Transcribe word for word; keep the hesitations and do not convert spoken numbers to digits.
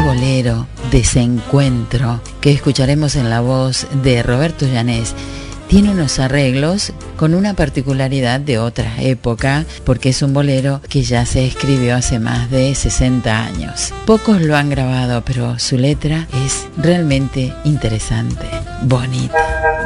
bolero, Desencuentro, que escucharemos en la voz de Roberto Llanés, tiene unos arreglos con una particularidad de otra época, porque es un bolero que ya se escribió hace más de sesenta años. Pocos lo han grabado, pero su letra es realmente interesante, bonita.